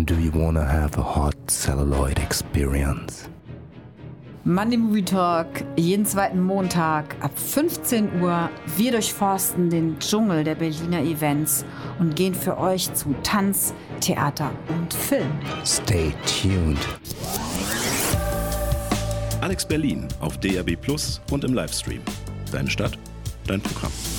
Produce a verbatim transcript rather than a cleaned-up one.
Do you wanna have a hot celluloid experience? Monday Movie Talk, jeden zweiten Montag ab fünfzehn Uhr. Wir durchforsten den Dschungel der Berliner Events und gehen für euch zu Tanz, Theater und Film. Stay tuned. Alex Berlin auf D R B Plus und im Livestream. Deine Stadt, dein Programm.